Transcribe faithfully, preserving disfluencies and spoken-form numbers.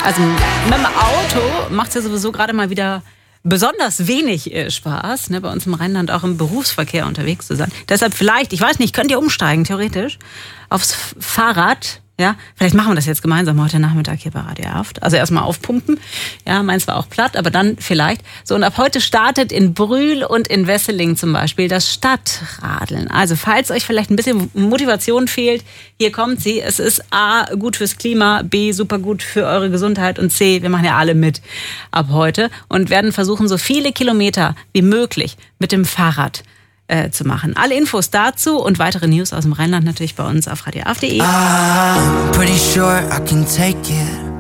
Also mit dem Auto macht es ja sowieso gerade mal wieder besonders wenig äh, Spaß, ne, bei uns im Rheinland auch im Berufsverkehr unterwegs zu sein. Deshalb vielleicht, ich weiß nicht, könnt ihr umsteigen, theoretisch, aufs Fahrrad. Ja, vielleicht machen wir das jetzt gemeinsam heute Nachmittag hier bei Radio Erft. Also erstmal aufpumpen. Ja, meins war auch platt, aber dann vielleicht. So, und ab heute startet in Brühl und in Wesseling zum Beispiel das Stadtradeln. Also falls euch vielleicht ein bisschen Motivation fehlt, hier kommt sie. Es ist A, gut fürs Klima, B, super gut für eure Gesundheit und C, wir machen ja alle mit ab heute und werden versuchen, so viele Kilometer wie möglich mit dem Fahrrad zu machen. Alle Infos dazu und weitere News aus dem Rheinland natürlich bei uns auf radio erft punkt de. I'm pretty sure I can take it.